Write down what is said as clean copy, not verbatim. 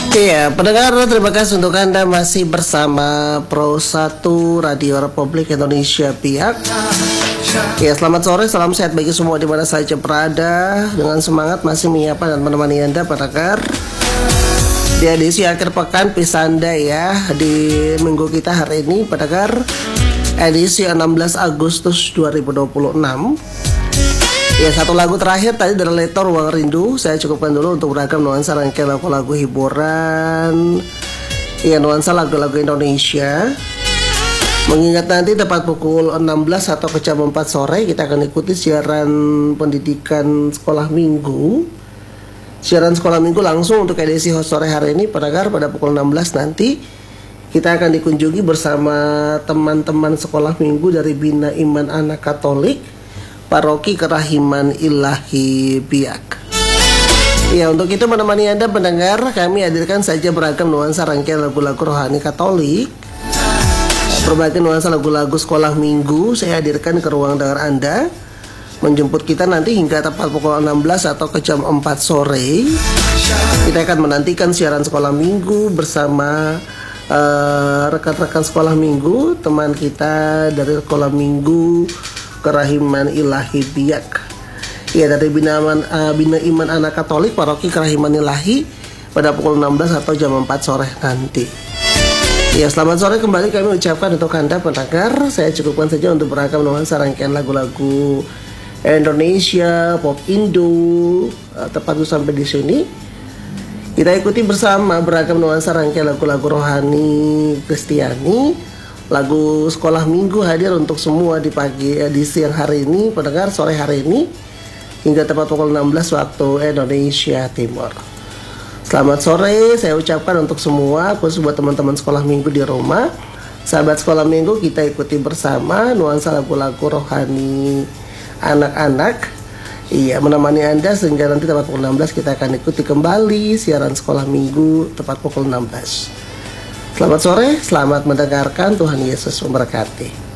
Iya, pendengar, terima kasih untuk Anda masih bersama Pro 1 Radio Republik Indonesia Biak. Ya, selamat sore, salam sehat bagi semua di mana saja berada. Dengan semangat masih menyapa dan menemani Anda, pendengar, di edisi akhir pekan Pisanda ya, di minggu kita hari ini, pendengar, edisi 16 Agustus 2026. Ya, satu lagu terakhir tadi dari Leto Ruang Rindu. Saya cukupkan dulu untuk beragam nuansa rangkaian lagu-lagu hiburan. Ya, nuansa lagu-lagu Indonesia. Mengingat nanti tepat pukul 16 atau ke jam 4 sore kita akan ikuti siaran pendidikan sekolah minggu. Siaran sekolah minggu langsung untuk edisi host sore hari ini, pendengar, pada pukul 16 nanti kita akan dikunjungi bersama teman-teman sekolah minggu dari Bina Iman Anak Katolik Paroki Kerahiman Ilahi Biak. Ya, untuk itu menemani Anda, pendengar, kami hadirkan saja beragam nuansa rangkaian lagu-lagu rohani Katolik, berbagai nuansa lagu-lagu sekolah minggu. Saya hadirkan ke ruang dengar Anda, menjemput kita nanti hingga tepat pukul 16 atau ke jam 4 sore. Kita akan menantikan siaran sekolah minggu bersama rekan-rekan sekolah minggu, teman kita dari sekolah minggu Kerahiman Ilahi Biak. Ya, dari Bina Iman Anak Katolik Paroki Kerahiman Ilahi pada pukul 16 atau jam 4 sore nanti. Ya, selamat sore kembali kami ucapkan untuk Anda, pendengar. Saya cukupkan saja untuk beragam nuansa rangkaian lagu-lagu Indonesia, pop Indo, tepat sampai di sini. Kita ikuti bersama beragam nuansa rangkaian lagu-lagu rohani Kristiani. Lagu sekolah minggu hadir untuk semua di siang hari ini, pendengar, sore hari ini hingga tepat pukul 16 waktu Indonesia Timur. Selamat sore saya ucapkan untuk semua, khusus buat teman-teman sekolah minggu di rumah. Sahabat sekolah minggu, kita ikuti bersama nuansa lagu-lagu rohani anak-anak. Iya, menemani Anda sehingga nanti tepat pukul 16 kita akan ikuti kembali siaran sekolah minggu tepat pukul 16. Selamat sore, selamat mendengarkan, Tuhan Yesus memberkati.